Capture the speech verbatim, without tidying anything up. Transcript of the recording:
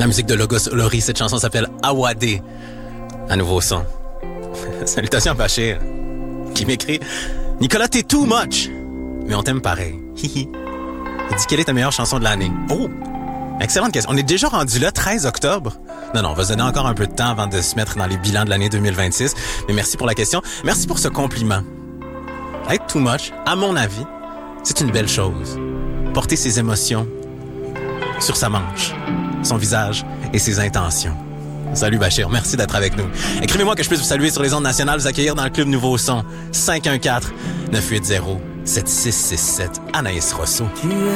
La musique de Logos Olori, cette chanson s'appelle Awadé. Un nouveau son. Salutations à Bachir, qui m'écrit « Nicolas, t'es too much! Mais on t'aime pareil. Hihi. » Il dit « Quelle est ta meilleure chanson de l'année? » Oh! Excellente question. On est déjà rendu là, treize octobre. Non, non, on va se donner encore un peu de temps avant de se mettre dans les bilans de l'année deux mille vingt-six. Mais merci pour la question. Merci pour ce compliment. Être too much, à mon avis, c'est une belle chose. Porter ses émotions sur sa manche, son visage et ses intentions. Salut Bachir, merci d'être avec nous. Écrivez-moi que je puisse vous saluer sur les ondes nationales, vous accueillir dans le Club Nouveau Son. cinq un quatre, neuf huit zéro, sept six six sept. Anaïs Rosso.